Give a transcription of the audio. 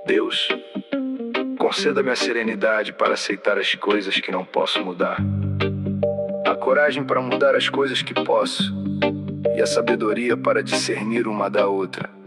Deus, conceda-me a serenidade para aceitar as coisas que não posso mudar, a coragem para mudar as coisas que posso, e a sabedoria para discernir uma da outra.